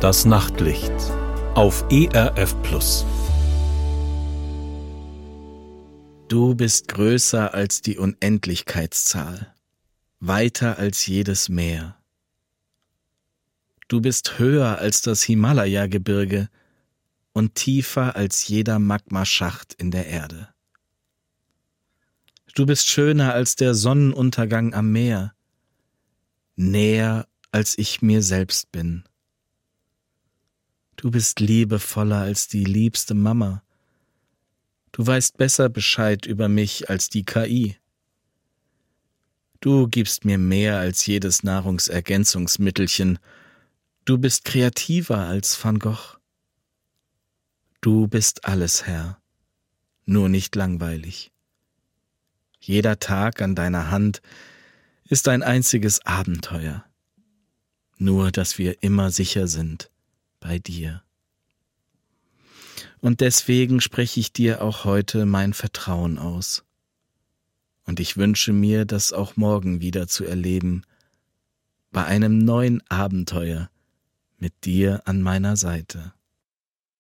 Das Nachtlicht auf ERF Plus. Du bist größer als die Unendlichkeitszahl, weiter als jedes Meer. Du bist höher als das Himalaya-Gebirge und tiefer als jeder Magmaschacht in der Erde. Du bist schöner als der Sonnenuntergang am Meer, näher als ich mir selbst bin. Du bist liebevoller als die liebste Mama. Du weißt besser Bescheid über mich als die KI. Du gibst mir mehr als jedes Nahrungsergänzungsmittelchen. Du bist kreativer als Van Gogh. Du bist alles, Herr, nur nicht langweilig. Jeder Tag an deiner Hand ist ein einziges Abenteuer. Nur, dass wir immer sicher sind bei dir. Und deswegen spreche ich dir auch heute mein Vertrauen aus. Und ich wünsche mir, das auch morgen wieder zu erleben, bei einem neuen Abenteuer mit dir an meiner Seite.